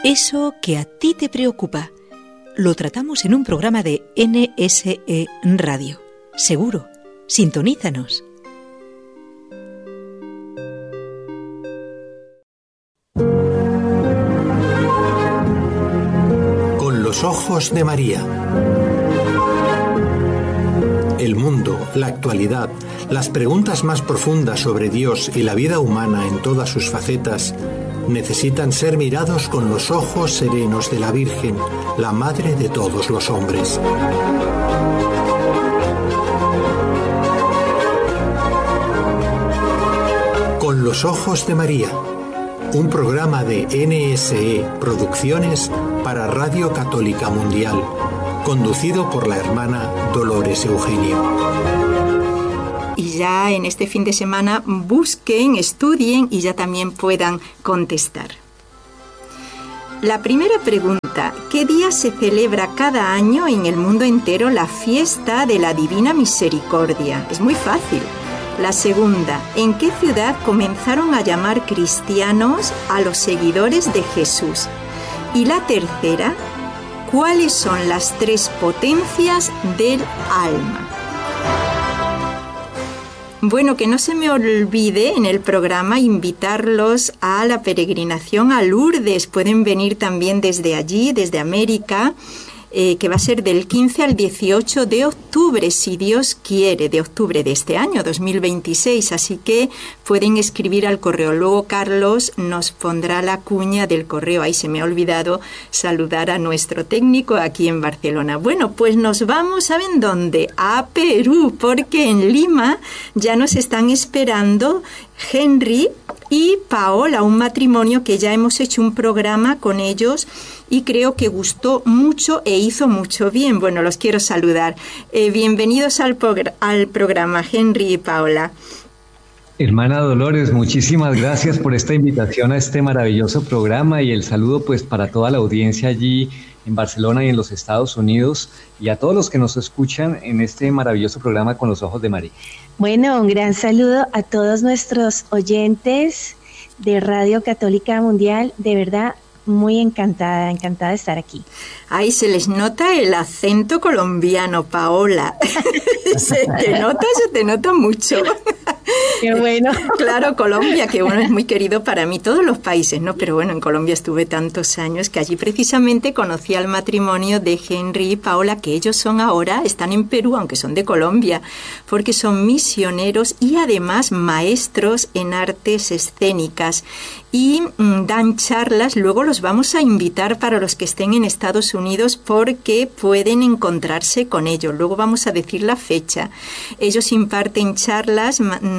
Eso que a ti te preocupa, lo tratamos en un programa de NSE Radio. Seguro, sintonízanos. Con los ojos de María. El mundo, la actualidad, las preguntas más profundas sobre Dios y la vida humana en todas sus facetas necesitan ser mirados con los ojos serenos de la Virgen, la Madre de todos los hombres. Con los ojos de María, un programa de NSE Producciones para Radio Católica Mundial, conducido por la hermana Dolores Eugenio. Y ya en este fin de semana busquen, estudien y ya también puedan contestar. La primera pregunta: ¿qué día se celebra cada año en el mundo entero la fiesta de la Divina Misericordia? Es muy fácil. La segunda: ¿en qué ciudad comenzaron a llamar cristianos a los seguidores de Jesús? Y la tercera: ¿cuáles son las tres potencias del alma? Bueno, que no se me olvide en el programa invitarlos a la peregrinación a Lourdes. Pueden venir también desde allí, desde América, que va a ser del 15 al 18 de octubre, si Dios quiere, de octubre de este año, 2026. Así que pueden escribir al correo. Luego Carlos nos pondrá la cuña del correo. Ahí se me ha olvidado saludar a nuestro técnico aquí en Barcelona. Bueno, pues nos vamos, ¿saben dónde? A Perú, porque en Lima ya nos están esperando Henry y Paola, un matrimonio que ya hemos hecho un programa con ellos y creo que gustó mucho e hizo mucho bien. Bueno, los quiero saludar. Bienvenidos al programa, Henry y Paola. Hermana Dolores, muchísimas gracias por esta invitación a este maravilloso programa y el saludo pues para toda la audiencia allí en Barcelona y en los Estados Unidos y a todos los que nos escuchan en este maravilloso programa Con los Ojos de María. Bueno, un gran saludo a todos nuestros oyentes de Radio Católica Mundial. De verdad, muy encantada de estar aquí. Ay, se les nota el acento colombiano, Paola. se te nota mucho. Qué bueno. Claro, Colombia, que bueno, es muy querido para mí, todos los países, ¿no? Pero bueno, en Colombia estuve tantos años que allí precisamente conocí al matrimonio de Henry y Paola, que ellos están en Perú, aunque son de Colombia, porque son misioneros y además maestros en artes escénicas y dan charlas. Luego los vamos a invitar para los que estén en Estados Unidos porque pueden encontrarse con ellos. Luego vamos a decir la fecha. Ellos imparten charlas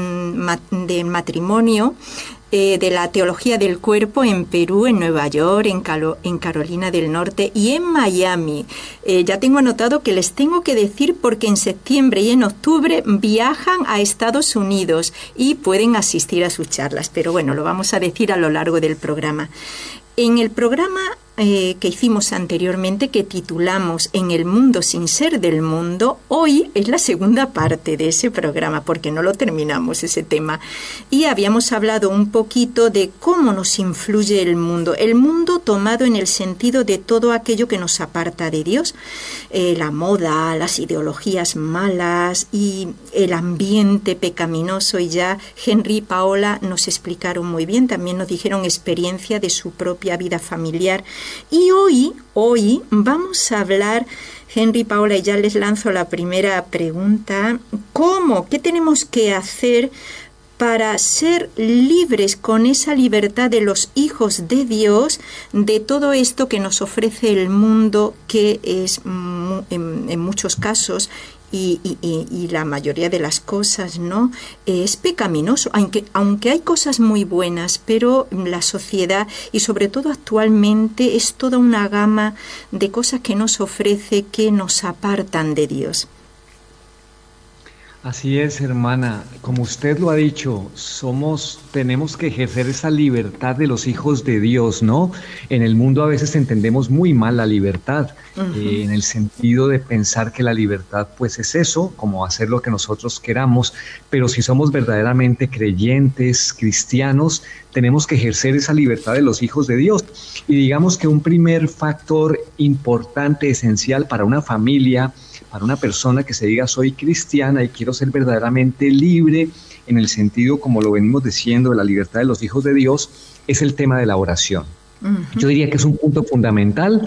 de matrimonio, de la teología del cuerpo en Perú, en Nueva York, en Carolina del Norte y en Miami. Ya tengo anotado que les tengo que decir porque en septiembre y en octubre viajan a Estados Unidos y pueden asistir a sus charlas. Pero bueno, lo vamos a decir a lo largo del programa. En el programa que hicimos anteriormente, que titulamos En el mundo sin ser del mundo, hoy es la segunda parte de ese programa, porque no lo terminamos ese tema. Y habíamos hablado un poquito de cómo nos influye el mundo tomado en el sentido de todo aquello que nos aparta de Dios, la moda, las ideologías malas y el ambiente pecaminoso. Y ya Henry y Paola nos explicaron muy bien, también nos dijeron experiencia de su propia vida familiar. Y hoy vamos a hablar, Henry y Paola, y ya les lanzo la primera pregunta. ¿Qué tenemos que hacer para ser libres con esa libertad de los hijos de Dios de todo esto que nos ofrece el mundo, que es en muchos casos y la mayoría de las cosas, ¿no? Es pecaminoso, aunque hay cosas muy buenas, pero la sociedad y sobre todo actualmente es toda una gama de cosas que nos ofrece que nos apartan de Dios. Así es, hermana. Como usted lo ha dicho, tenemos que ejercer esa libertad de los hijos de Dios, ¿no? En el mundo a veces entendemos muy mal la libertad, en el sentido de pensar que la libertad, pues es eso, como hacer lo que nosotros queramos, pero si somos verdaderamente creyentes, cristianos, tenemos que ejercer esa libertad de los hijos de Dios. Y digamos que un primer factor importante, esencial para una familia, para una persona que se diga soy cristiana y quiero ser verdaderamente libre, en el sentido como lo venimos diciendo de la libertad de los hijos de Dios, es el tema de la oración. Yo diría que es un punto fundamental.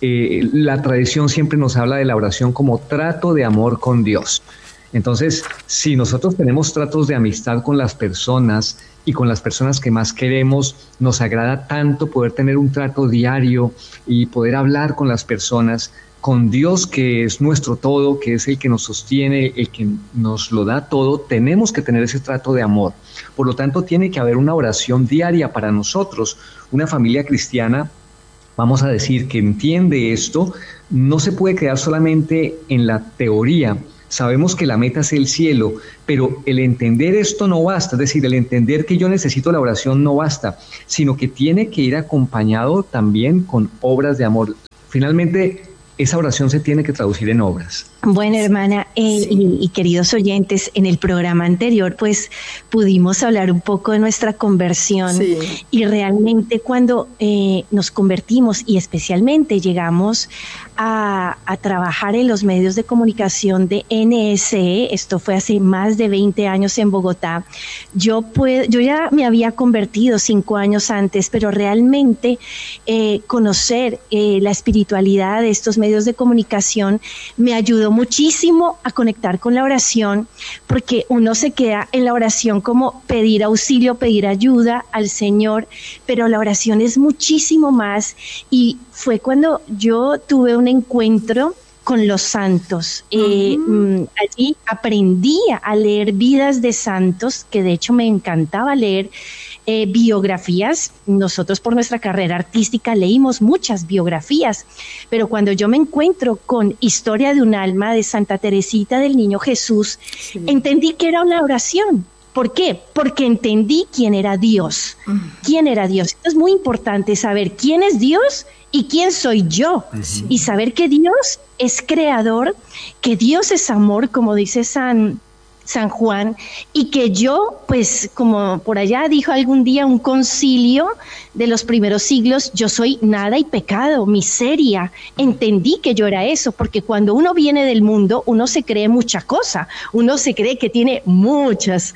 La tradición siempre nos habla de la oración como trato de amor con Dios. Entonces, si nosotros tenemos tratos de amistad con las personas y con las personas que más queremos, nos agrada tanto poder tener un trato diario y poder hablar con las personas, con Dios, que es nuestro todo, que es el que nos sostiene, el que nos lo da todo, tenemos que tener ese trato de amor. Por lo tanto, tiene que haber una oración diaria para nosotros. Una familia cristiana, vamos a decir, que entiende esto, no se puede quedar solamente en la teoría. Sabemos que la meta es el cielo, pero el entender esto no basta, es decir, el entender que yo necesito la oración no basta, sino que tiene que ir acompañado también con obras de amor. Finalmente, esa oración se tiene que traducir en obras. Bueno, hermana, y queridos oyentes, en el programa anterior pues pudimos hablar un poco de nuestra conversión y realmente cuando nos convertimos y especialmente llegamos a trabajar en los medios de comunicación de NSE, esto fue hace más de 20 años en Bogotá, yo ya me había convertido 5 años antes, pero realmente conocer la espiritualidad de estos medios de comunicación me ayudó muchísimo a conectar con la oración, porque uno se queda en la oración como pedir auxilio, pedir ayuda al Señor, pero la oración es muchísimo más, y fue cuando yo tuve un encuentro con los santos. Allí aprendí a leer vidas de santos, que de hecho me encantaba leer biografías. Nosotros por nuestra carrera artística leímos muchas biografías, pero cuando yo me encuentro con Historia de un alma de Santa Teresita del Niño Jesús, entendí que era una oración. ¿Por qué? Porque entendí quién era Dios. ¿Quién era Dios? Es muy importante saber quién es Dios y quién soy yo. Y saber que Dios es creador, que Dios es amor, como dice San Juan, y que yo, pues como por allá dijo algún día un concilio de los primeros siglos, yo soy nada y pecado, miseria. Entendí que yo era eso, porque cuando uno viene del mundo, uno se cree mucha cosa, uno se cree que tiene muchas,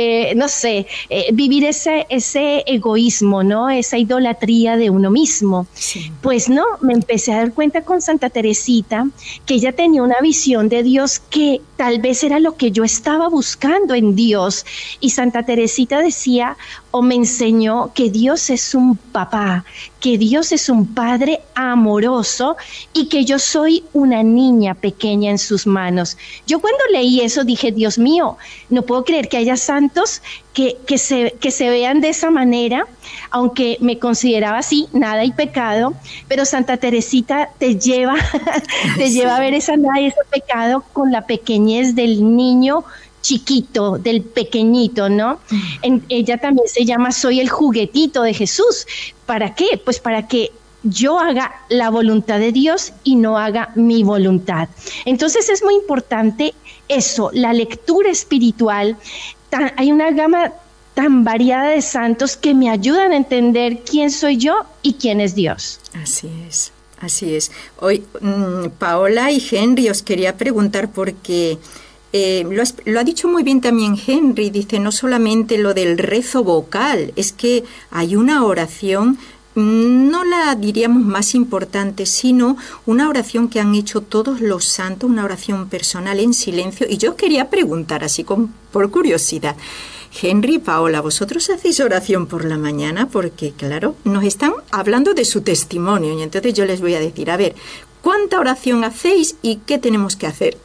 vivir ese egoísmo, ¿no? Esa idolatría de uno mismo. Pues no, me empecé a dar cuenta con Santa Teresita que ella tenía una visión de Dios que tal vez era lo que yo estaba buscando en Dios, y Santa Teresita decía o me enseñó que Dios es un papá, que Dios es un padre amoroso y que yo soy una niña pequeña en sus manos. Yo cuando leí eso dije, Dios mío, no puedo creer que haya santos que se vean de esa manera, aunque me consideraba así, nada y pecado, pero Santa Teresita te lleva a ver esa nada y ese pecado con la pequeñez del niño chiquito, del pequeñito, ¿no? Ella también se llama Soy el juguetito de Jesús. ¿Para qué? Pues para que yo haga la voluntad de Dios y no haga mi voluntad. Entonces es muy importante eso, la lectura espiritual. Hay una gama tan variada de santos que me ayudan a entender quién soy yo y quién es Dios. Así es, así es. Hoy, Paola y Henry, os quería preguntar porque lo ha dicho muy bien también Henry, dice no solamente lo del rezo vocal, es que hay una oración, no la diríamos más importante, sino una oración que han hecho todos los santos, una oración personal en silencio. Y yo quería preguntar así por curiosidad, Henry y Paola, ¿vosotros hacéis oración por la mañana? Porque claro, nos están hablando de su testimonio y entonces yo les voy a decir, a ver, ¿cuánta oración hacéis y qué tenemos que hacer?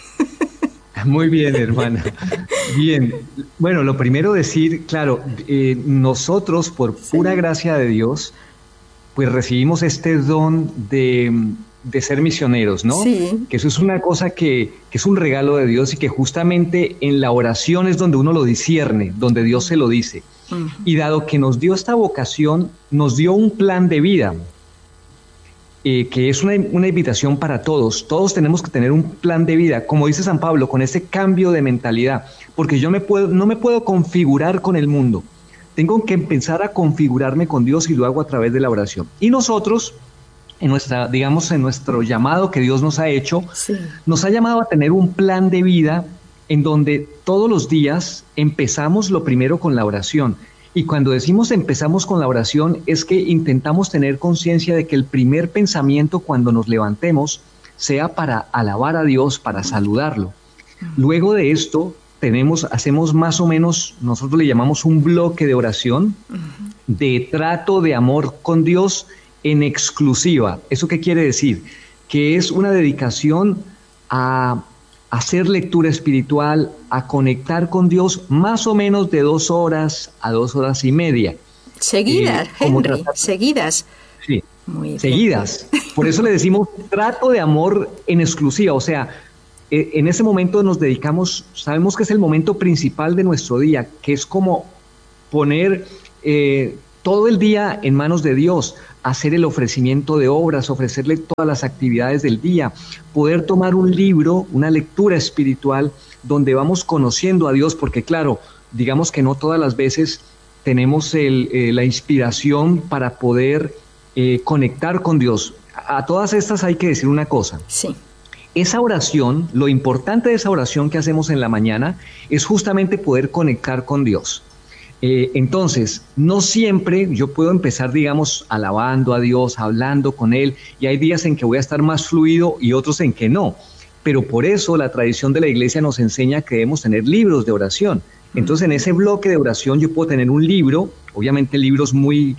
Muy bien, hermana. Bien. Bueno, lo primero decir, claro, nosotros por pura gracia de Dios pues recibimos este don de ser misioneros, ¿no? Sí. Que eso es una cosa que es un regalo de Dios y que justamente en la oración es donde uno lo discierne, donde Dios se lo dice. Uh-huh. Y dado que nos dio esta vocación, nos dio un plan de vida, que es una invitación para todos. Todos tenemos que tener un plan de vida, como dice San Pablo, con ese cambio de mentalidad, porque yo no me puedo configurar con el mundo. Tengo que empezar a configurarme con Dios y lo hago a través de la oración. Y nosotros, en nuestro llamado que Dios nos ha hecho, sí, nos ha llamado a tener un plan de vida en donde todos los días empezamos lo primero con la oración. Y cuando decimos empezamos con la oración es que intentamos tener conciencia de que el primer pensamiento cuando nos levantemos sea para alabar a Dios, para saludarlo. Luego de esto hacemos más o menos, nosotros le llamamos un bloque de oración, de trato de amor con Dios en exclusiva. ¿Eso qué quiere decir? Que es una dedicación a hacer lectura espiritual, a conectar con Dios más o menos de 2 horas a 2 horas y media. Seguidas, Henry, seguidas. Sí, muy seguidas. Por eso le decimos trato de amor en exclusiva, o sea, en ese momento nos dedicamos, sabemos que es el momento principal de nuestro día, que es como poner todo el día en manos de Dios, hacer el ofrecimiento de obras, ofrecerle todas las actividades del día, poder tomar un libro, una lectura espiritual, donde vamos conociendo a Dios, porque claro, digamos que no todas las veces tenemos la inspiración para poder conectar con Dios. A todas estas hay que decir una cosa. Sí. Esa oración, lo importante de esa oración que hacemos en la mañana es justamente poder conectar con Dios. Entonces, no siempre yo puedo empezar, digamos, alabando a Dios, hablando con Él, y hay días en que voy a estar más fluido y otros en que no. Pero por eso la tradición de la Iglesia nos enseña que debemos tener libros de oración. Entonces, en ese bloque de oración yo puedo tener un libro, obviamente libros muy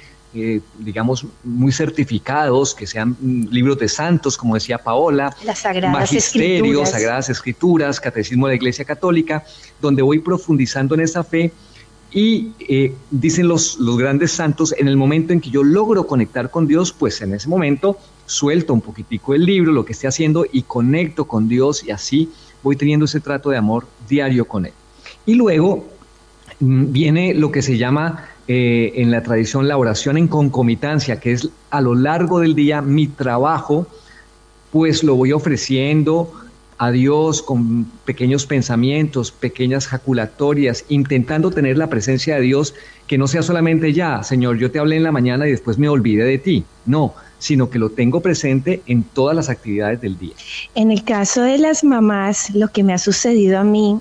muy certificados, que sean libros de santos, como decía Paola, las Sagradas Magisterio, Escrituras. Sagradas Escrituras, Catecismo de la Iglesia Católica, donde voy profundizando en esa fe y dicen los grandes santos, en el momento en que yo logro conectar con Dios, pues en ese momento suelto un poquitico el libro, lo que esté haciendo y conecto con Dios y así voy teniendo ese trato de amor diario con Él. Y luego viene lo que se llama en la tradición la oración en concomitancia, que es a lo largo del día mi trabajo, pues lo voy ofreciendo a Dios con pequeños pensamientos, pequeñas jaculatorias, intentando tener la presencia de Dios, que no sea solamente ya, Señor, yo te hablé en la mañana y después me olvidé de ti, no, sino que lo tengo presente en todas las actividades del día. En el caso de las mamás, lo que me ha sucedido a mí,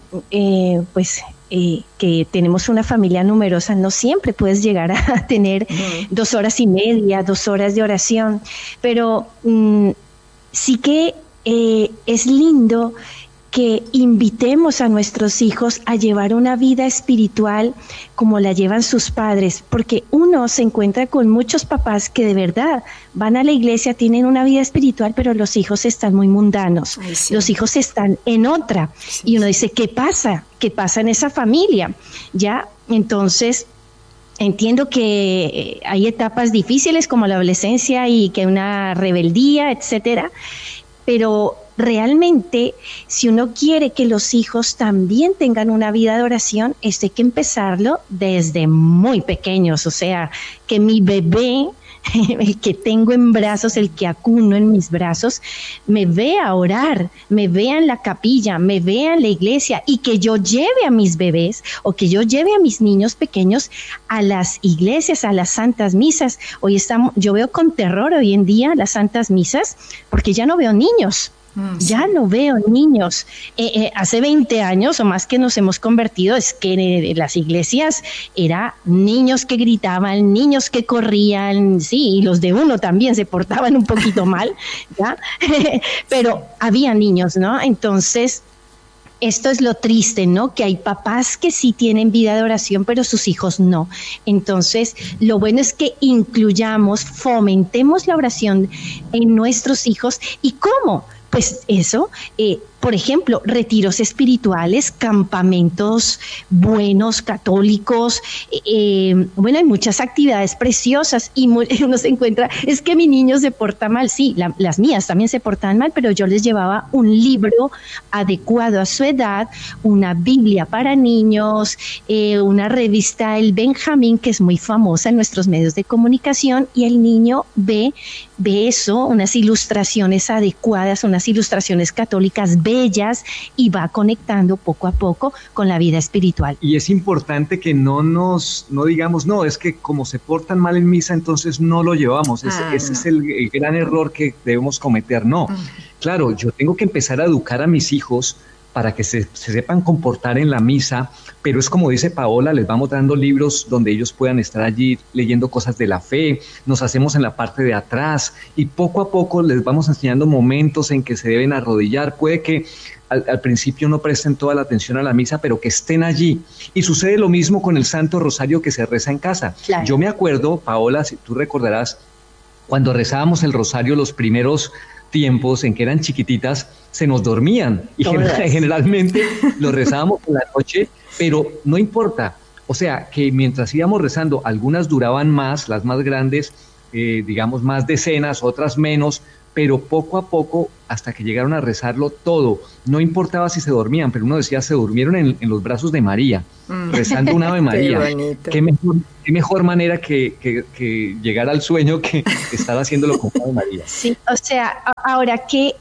que tenemos una familia numerosa, no siempre puedes llegar a tener 2 horas y media, 2 horas de oración, pero sí que es lindo que invitemos a nuestros hijos a llevar una vida espiritual como la llevan sus padres, porque uno se encuentra con muchos papás que de verdad van a la iglesia, tienen una vida espiritual, pero los hijos están muy mundanos. Ay, sí. Los hijos están en otra. Sí, y uno dice, ¿qué pasa? ¿Qué pasa en esa familia? Ya, entonces entiendo que hay etapas difíciles como la adolescencia y que una rebeldía, etcétera, pero realmente, si uno quiere que los hijos también tengan una vida de oración, esto hay que empezarlo desde muy pequeños, o sea, que mi bebé, el que tengo en brazos, el que acuno en mis brazos, me vea orar, me vea en la capilla, me vea en la iglesia, y que yo lleve a mis bebés o que yo lleve a mis niños pequeños a las iglesias, a las santas misas. Yo veo con terror hoy en día las santas misas porque ya no veo niños. Ya no veo niños. Hace 20 años o más que nos hemos convertido, es que en las iglesias era niños que gritaban, niños que corrían, sí, y los de uno también se portaban un poquito mal, ¿ya? Pero había niños, ¿no? Entonces, esto es lo triste, ¿no? Que hay papás que sí tienen vida de oración, pero sus hijos no. Entonces, lo bueno es que incluyamos, fomentemos la oración en nuestros hijos. ¿Y cómo? pues eso, por ejemplo, retiros espirituales, campamentos buenos, católicos, bueno, hay muchas actividades preciosas y uno se encuentra, es que mi niño se porta mal, sí, las mías también se portan mal, pero yo les llevaba un libro adecuado a su edad, una Biblia para niños, una revista El Benjamín, que es muy famosa en nuestros medios de comunicación, y el niño ve eso, unas ilustraciones adecuadas, unas ilustraciones católicas bellas, y va conectando poco a poco con la vida espiritual. Y es importante que no digamos, no, es que como se portan mal en misa, entonces no lo llevamos. Ese es el gran error que debemos cometer. No, claro, yo tengo que empezar a educar a mis hijos para que se sepan comportar en la misa, pero es como dice Paola, les vamos dando libros donde ellos puedan estar allí leyendo cosas de la fe, nos hacemos en la parte de atrás y poco a poco les vamos enseñando momentos en que se deben arrodillar. Puede que al principio no presten toda la atención a la misa, pero que estén allí. Y sucede lo mismo con el Santo Rosario que se reza en casa. Claro. Yo me acuerdo, Paola, si tú recordarás, cuando rezábamos el rosario los primeros tiempos en que eran chiquititas, se nos dormían y generalmente lo rezábamos por la noche, pero no importa, o sea que mientras íbamos rezando, algunas duraban más, las más grandes, digamos más decenas, otras menos, pero poco a poco hasta que llegaron a rezarlo todo, no importaba si se dormían, pero uno decía, se durmieron en los brazos de María, rezando un Ave María. Qué mejor manera que llegar al sueño que estar haciéndolo con Ave María. Sí, o sea, ahora,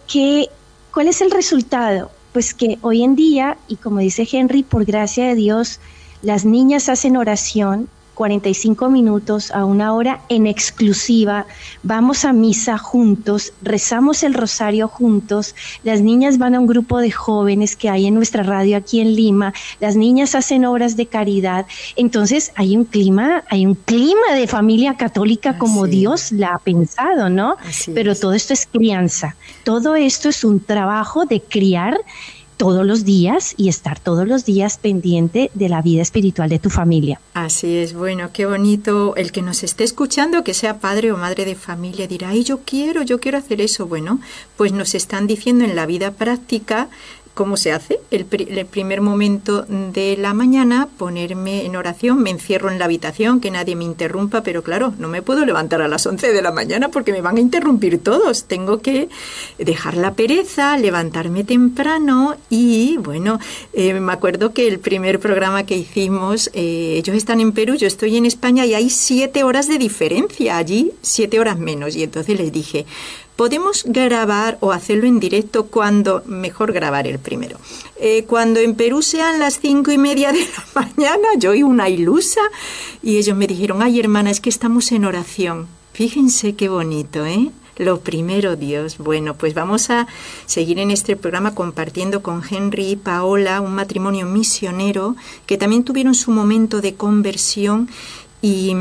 ¿cuál es el resultado? Pues que hoy en día, y como dice Henry, por gracia de Dios, las niñas hacen oración 45 minutos a 1 hora en exclusiva, vamos a misa juntos, rezamos el rosario juntos, las niñas van a un grupo de jóvenes que hay en nuestra radio aquí en Lima, las niñas hacen obras de caridad, entonces hay un clima de familia católica como Dios la ha pensado, ¿no? Pero todo esto es crianza, todo esto es un trabajo de criar todos los días y estar todos los días pendiente de la vida espiritual de tu familia. Así es, bueno, qué bonito. El que nos esté escuchando, que sea padre o madre de familia, dirá, ay, yo quiero hacer eso. Bueno, pues nos están diciendo en la vida práctica cómo se hace. El primer momento de la mañana, ponerme en oración, me encierro en la habitación, que nadie me interrumpa, pero claro, no me puedo levantar a las 11 de la mañana porque me van a interrumpir todos. Tengo que dejar la pereza, levantarme temprano y, bueno, me acuerdo que el primer programa que hicimos, ellos están en Perú, yo estoy en España y hay 7 horas de diferencia, allí 7 horas menos. Y entonces les dije, podemos grabar o hacerlo en directo mejor grabar el primero. Cuando en Perú sean las 5:30 de la mañana, yo y una ilusa, y ellos me dijeron, ay hermana, es que estamos en oración. Fíjense qué bonito, ¿eh? Lo primero, Dios. Bueno, pues vamos a seguir en este programa compartiendo con Henry y Paola, un matrimonio misionero que también tuvieron su momento de conversión y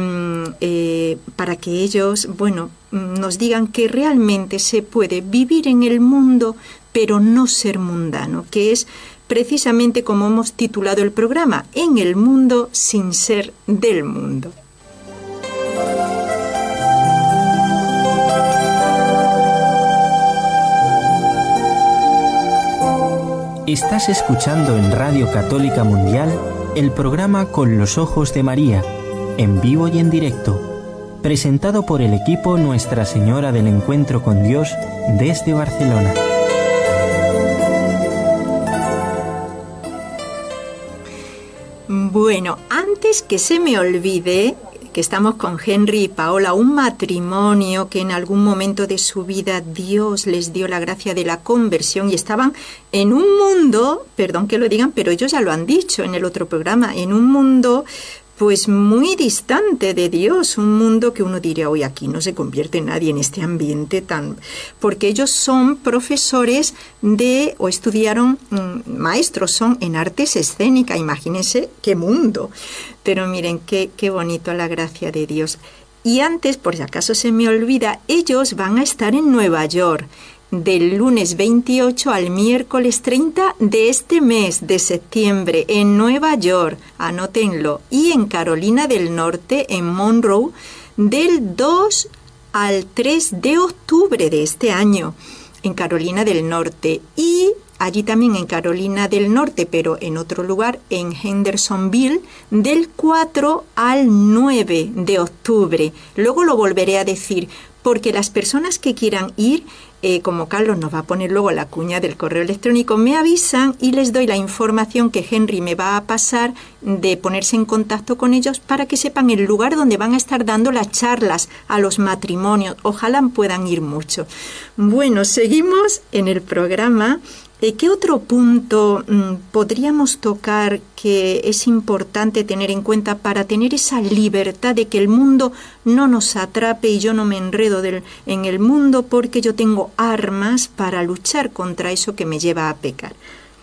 para que ellos, bueno, nos digan que realmente se puede vivir en el mundo, pero no ser mundano, que es precisamente como hemos titulado el programa, en el mundo sin ser del mundo. Estás escuchando en Radio Católica Mundial el programa Con los Ojos de María, en vivo y en directo, presentado por el equipo Nuestra Señora del Encuentro con Dios desde Barcelona. Bueno, antes que se me olvide, que estamos con Henry y Paola, un matrimonio que en algún momento de su vida Dios les dio la gracia de la conversión y estaban en un mundo, perdón que lo digan, pero ellos ya lo han dicho en el otro programa, en un mundo pues muy distante de Dios, un mundo que uno diría, hoy aquí no se convierte nadie en este ambiente tan... Porque ellos son profesores o estudiaron, maestros son en artes escénicas, imagínense qué mundo. Pero miren, qué bonito la gracia de Dios. Y antes, por si acaso se me olvida, ellos van a estar en Nueva York, del lunes 28 al miércoles 30 de este mes de septiembre en Nueva York, anótenlo, y en Carolina del Norte, en Monroe, del 2 al 3 de octubre de este año. en Carolina del Norte, y allí también en Carolina del Norte, pero en otro lugar, en Hendersonville, del 4 al 9 de octubre. Luego lo volveré a decir, porque las personas que quieran ir, como Carlos nos va a poner luego la cuña del correo electrónico, me avisan y les doy la información que Henry me va a pasar de ponerse en contacto con ellos para que sepan el lugar donde van a estar dando las charlas a los matrimonios. Ojalá puedan ir mucho. Bueno, seguimos en el programa. ¿Qué otro punto podríamos tocar que es importante tener en cuenta para tener esa libertad de que el mundo no nos atrape y yo no me enredo en el mundo porque yo tengo armas para luchar contra eso que me lleva a pecar?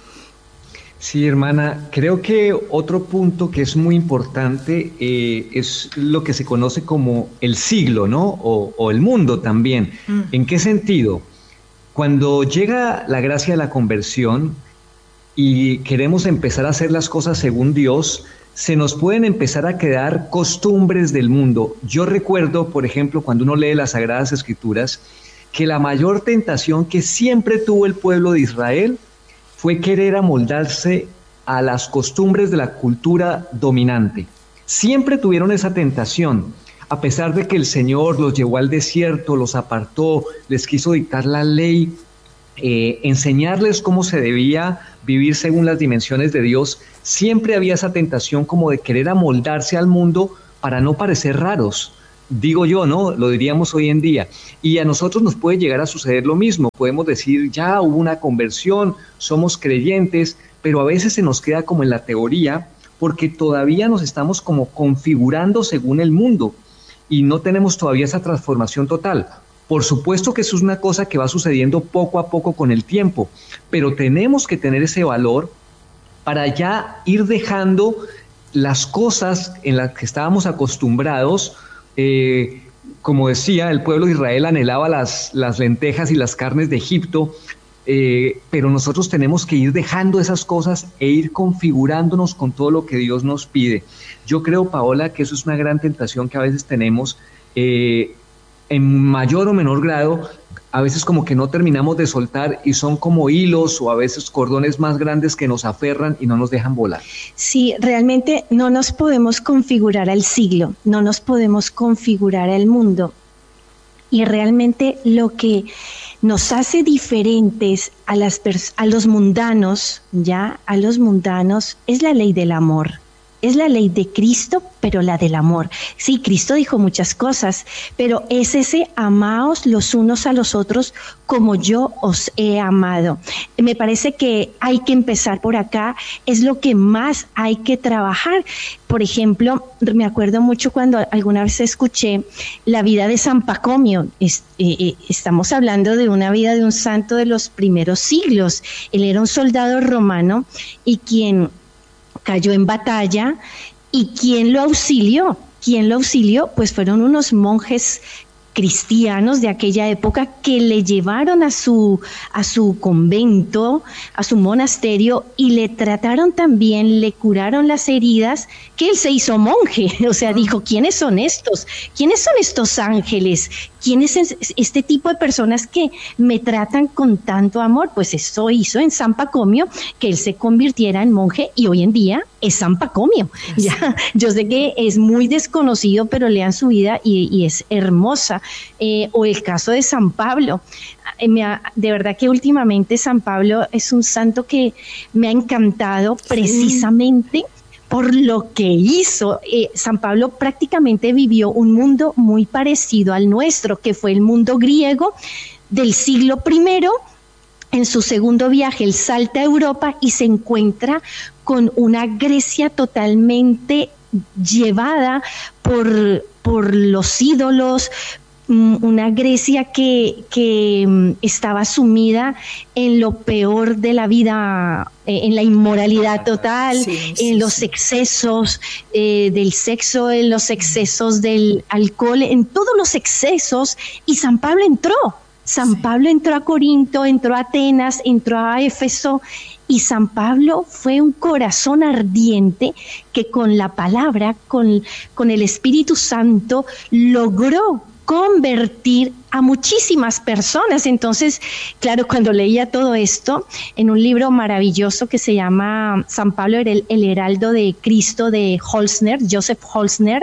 Sí, hermana, creo que otro punto que es muy importante es lo que se conoce como el siglo, ¿no? O el mundo también. ¿En qué sentido? Cuando llega la gracia de la conversión y queremos empezar a hacer las cosas según Dios, se nos pueden empezar a quedar costumbres del mundo. Yo recuerdo, por ejemplo, cuando uno lee las Sagradas Escrituras, que la mayor tentación que siempre tuvo el pueblo de Israel fue querer amoldarse a las costumbres de la cultura dominante. Siempre tuvieron esa tentación. A pesar de que el Señor los llevó al desierto, los apartó, les quiso dictar la ley, enseñarles cómo se debía vivir según las dimensiones de Dios, siempre había esa tentación como de querer amoldarse al mundo para no parecer raros. Digo yo, ¿no? Lo diríamos hoy en día. Y a nosotros nos puede llegar a suceder lo mismo. Podemos decir, ya hubo una conversión, somos creyentes, pero a veces se nos queda como en la teoría porque todavía nos estamos como configurando según el mundo. Y no tenemos todavía esa transformación total. Por supuesto que eso es una cosa que va sucediendo poco a poco con el tiempo, pero tenemos que tener ese valor para ya ir dejando las cosas en las que estábamos acostumbrados. Como decía, el pueblo de Israel anhelaba las lentejas y las carnes de Egipto, pero nosotros tenemos que ir dejando esas cosas e ir configurándonos con todo lo que Dios nos pide. Yo creo, Paola, que eso es una gran tentación que a veces tenemos, en mayor o menor grado, a veces como que no terminamos de soltar y son como hilos o a veces cordones más grandes que nos aferran y no nos dejan volar. Sí, realmente no nos podemos configurar al siglo, no nos podemos configurar al mundo. Y realmente lo que nos hace diferentes a los mundanos, es la ley del amor. Es la ley de Cristo, pero la del amor. Sí, Cristo dijo muchas cosas, pero es ese amaos los unos a los otros como yo os he amado. Me parece que hay que empezar por acá, es lo que más hay que trabajar. Por ejemplo, me acuerdo mucho cuando alguna vez escuché la vida de San Pacomio. Estamos hablando de una vida de un santo de los primeros siglos. Él era un soldado romano y quien cayó en batalla, y ¿quién lo auxilió? Pues fueron unos monjes cristianos de aquella época que le llevaron a su convento, a su monasterio, y le trataron también, le curaron las heridas, que él se hizo monje. O sea, dijo, ¿quiénes son estos? ¿Quiénes son estos ángeles? ¿Quién es este tipo de personas que me tratan con tanto amor? Pues eso hizo en San Pacomio que él se convirtiera en monje y hoy en día es San Pacomio. Ya, yo sé que es muy desconocido, pero lean su vida y es hermosa. O el caso de San Pablo. De verdad que últimamente San Pablo es un santo que me ha encantado precisamente por lo que hizo. San Pablo prácticamente vivió un mundo muy parecido al nuestro, que fue el mundo griego del siglo I. En su segundo viaje, él salta a Europa y se encuentra con una Grecia totalmente llevada por los ídolos, una Grecia que estaba sumida en lo peor de la vida, en la inmoralidad total, en los excesos del sexo, en los excesos del alcohol, en todos los excesos, y San Pablo entró. Pablo entró a Corinto, entró a Atenas, entró a Éfeso, y San Pablo fue un corazón ardiente que con la palabra, con el Espíritu Santo, logró convertir a muchísimas personas. Entonces, claro, cuando leía todo esto en un libro maravilloso que se llama San Pablo, el Heraldo de Cristo, de Holzner, Joseph Holzner,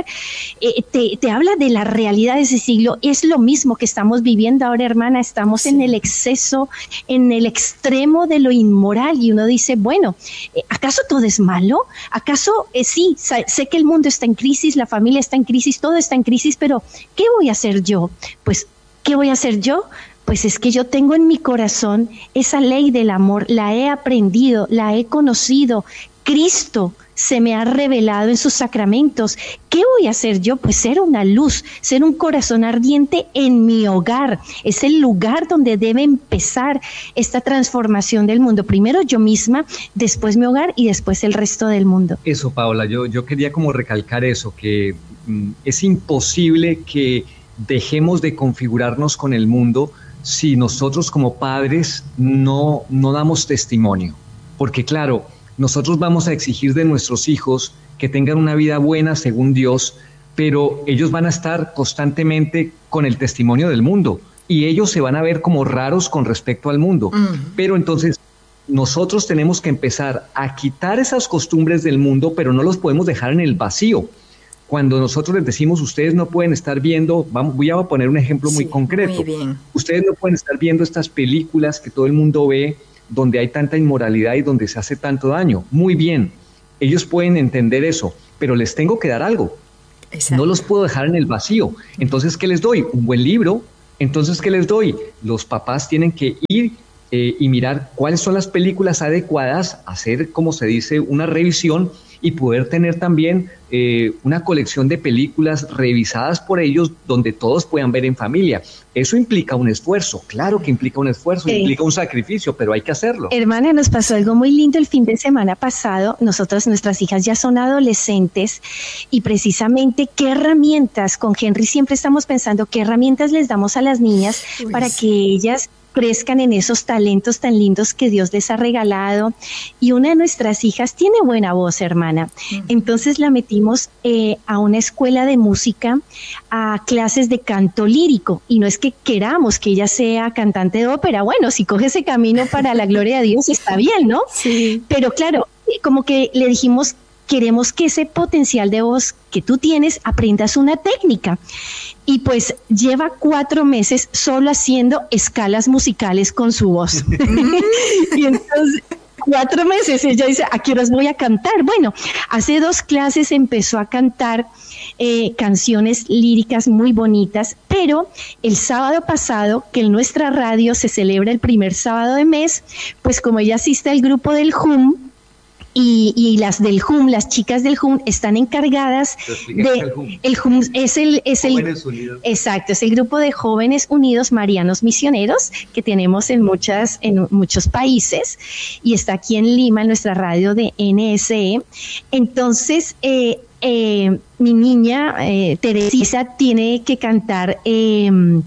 te habla de la realidad de ese siglo. Es lo mismo que estamos viviendo ahora, hermana. Estamos en el exceso, en el extremo de lo inmoral, y uno dice, bueno, ¿acaso todo es malo? ¿Acaso sí, sé que el mundo está en crisis, la familia está en crisis, todo está en crisis, pero ¿qué voy a hacer yo? Pues, ¿qué voy a hacer yo? Pues es que yo tengo en mi corazón esa ley del amor, la he aprendido, la he conocido. Cristo se me ha revelado en sus sacramentos. ¿Qué voy a hacer yo? Pues ser una luz, ser un corazón ardiente en mi hogar. Es el lugar donde debe empezar esta transformación del mundo. Primero yo misma, después mi hogar y después el resto del mundo. Eso, Paola, yo quería como recalcar eso, que es imposible que dejemos de configurarnos con el mundo si nosotros como padres no damos testimonio. Porque claro, nosotros vamos a exigir de nuestros hijos que tengan una vida buena según Dios, pero ellos van a estar constantemente con el testimonio del mundo y ellos se van a ver como raros con respecto al mundo. Pero entonces nosotros tenemos que empezar a quitar esas costumbres del mundo, pero no los podemos dejar en el vacío. Cuando nosotros les decimos, ustedes no pueden estar viendo, voy a poner un ejemplo muy concreto. Muy bien. Ustedes no pueden estar viendo estas películas que todo el mundo ve, donde hay tanta inmoralidad y donde se hace tanto daño. Muy bien, ellos pueden entender eso, pero les tengo que dar algo. Exacto. No los puedo dejar en el vacío. Entonces, ¿qué les doy? Un buen libro. Entonces, ¿qué les doy? Los papás tienen que ir y mirar cuáles son las películas adecuadas, hacer, como se dice, una revisión y poder tener también una colección de películas revisadas por ellos donde todos puedan ver en familia. Eso implica un esfuerzo, claro que implica un esfuerzo, implica un sacrificio, pero hay que hacerlo. Hermana, nos pasó algo muy lindo el fin de semana pasado. Nuestras hijas ya son adolescentes y precisamente qué herramientas, con Henry siempre estamos pensando qué herramientas les damos a las niñas para que ellas crezcan en esos talentos tan lindos que Dios les ha regalado. Y una de nuestras hijas tiene buena voz, hermana. Entonces la metimos a una escuela de música, a clases de canto lírico. Y no es que queramos que ella sea cantante de ópera. Bueno, si coge ese camino para la gloria de Dios está bien, ¿no? Sí. Pero claro, como que le dijimos, queremos que ese potencial de voz que tú tienes aprendas una técnica. Y pues lleva 4 meses solo haciendo escalas musicales con su voz. Y entonces 4 meses ella dice, ¿a qué horas voy a cantar? Bueno, hace 2 clases empezó a cantar canciones líricas muy bonitas, pero el sábado pasado, que en nuestra radio se celebra el primer sábado de mes, pues como ella asiste al grupo del HUM, y las del HUM, las chicas del HUM están encargadas de el HUM es el Jóvenes Unidos. Exacto, es el grupo de Jóvenes Unidos Marianos Misioneros que tenemos en muchos países y está aquí en Lima en nuestra radio de NSE. Entonces mi niña Teresa tiene que cantar el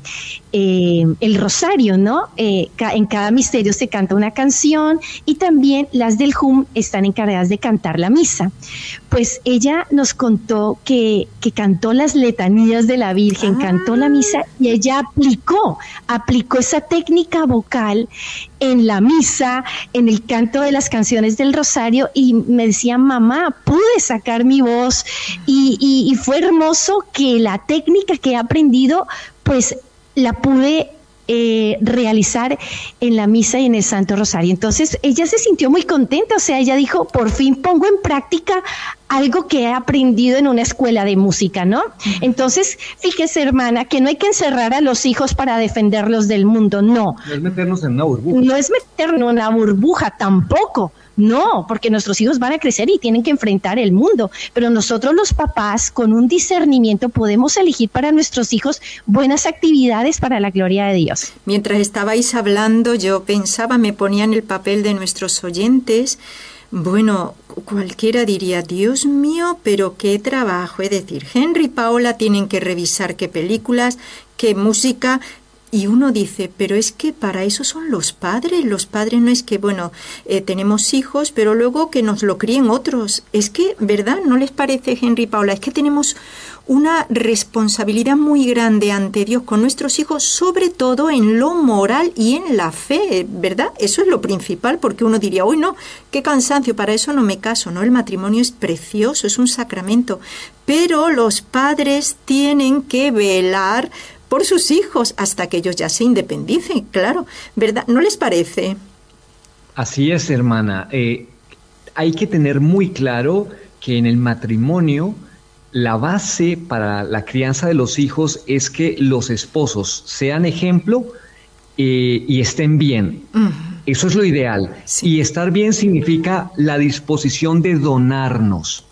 rosario, ¿no? En cada misterio se canta una canción y también las del HUM están encargadas de cantar la misa. Pues ella nos contó que cantó las letanías de la Virgen, cantó la misa y ella aplicó esa técnica vocal en la misa, en el canto de las canciones del rosario y me decía, mamá, pude sacar mi voz y fue hermoso que la técnica que he aprendido, pues la pude realizar en la misa y en el Santo Rosario. Entonces ella se sintió muy contenta, o sea, ella dijo, por fin pongo en práctica algo que he aprendido en una escuela de música, ¿no? Entonces, fíjese, hermana, que no hay que encerrar a los hijos para defenderlos del mundo, no. No es meternos en una burbuja. No es meternos en una burbuja, tampoco. No, porque nuestros hijos van a crecer y tienen que enfrentar el mundo, pero nosotros los papás con un discernimiento podemos elegir para nuestros hijos buenas actividades para la gloria de Dios. Mientras estabais hablando yo pensaba, me ponía en el papel de nuestros oyentes. Bueno, cualquiera diría, Dios mío, pero qué trabajo, es decir, Henry y Paola tienen que revisar qué películas, qué música. Y uno dice, pero es que para eso son los padres no es que, bueno, tenemos hijos, pero luego que nos lo críen otros. Es que, ¿verdad? ¿No les parece, Henry y Paola? Es que tenemos una responsabilidad muy grande ante Dios con nuestros hijos, sobre todo en lo moral y en la fe, ¿verdad? Eso es lo principal, porque uno diría, uy, no, qué cansancio, para eso no me caso, ¿no? El matrimonio es precioso, es un sacramento, pero los padres tienen que velar por sus hijos hasta que ellos ya se independicen, claro, ¿verdad? ¿No les parece? Así es, hermana. Hay que tener muy claro que en el matrimonio la base para la crianza de los hijos es que los esposos sean ejemplo y estén bien. Uh-huh. Eso es lo ideal. Sí. Y estar bien significa la disposición de donarnos.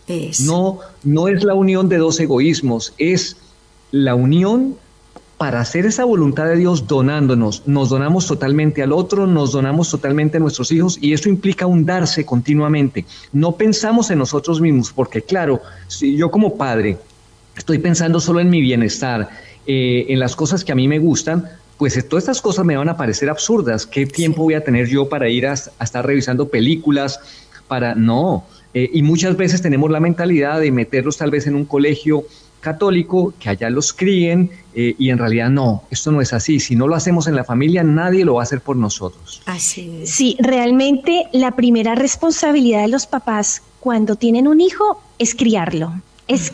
No es la unión de dos egoísmos, es la unión para hacer esa voluntad de Dios donándonos. Nos donamos totalmente al otro, nos donamos totalmente a nuestros hijos, y eso implica un darse continuamente. No pensamos en nosotros mismos, porque claro, si yo como padre estoy pensando solo en mi bienestar, en las cosas que a mí me gustan, pues todas estas cosas me van a parecer absurdas. ¿Qué tiempo voy a tener yo para ir a estar revisando películas? No. Y muchas veces tenemos la mentalidad de meterlos tal vez en un colegio católico, que allá los críen, y en realidad no, esto no es así. Si no lo hacemos en la familia, nadie lo va a hacer por nosotros. Así es. Sí, realmente la primera responsabilidad de los papás cuando tienen un hijo es criarlo. Es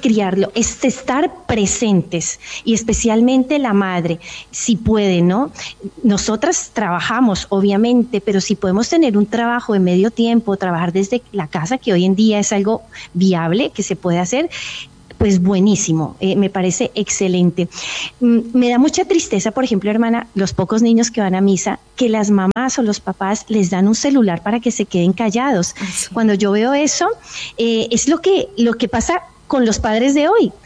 estar presentes, y especialmente la madre, si puede, ¿no? Nosotras trabajamos, obviamente, pero si podemos tener un trabajo de medio tiempo, trabajar desde la casa, que hoy en día es algo viable, que se puede hacer, pues buenísimo, me parece excelente. Me da mucha tristeza, por ejemplo, hermana, los pocos niños que van a misa, que las mamás o los papás les dan un celular para que se queden callados. Sí. Cuando yo veo eso, es lo que pasa con los padres de hoy.